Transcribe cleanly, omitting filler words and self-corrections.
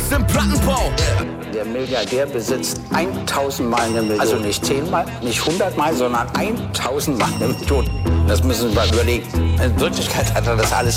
aus dem Plattenbau. Der Milliardär besitzt 1000 Mal eine Million. Also nicht 10 Mal, nicht 100 Mal, sondern 1000 Mal eine Million. Das müssen wir überlegen. In Wirklichkeit hat er das alles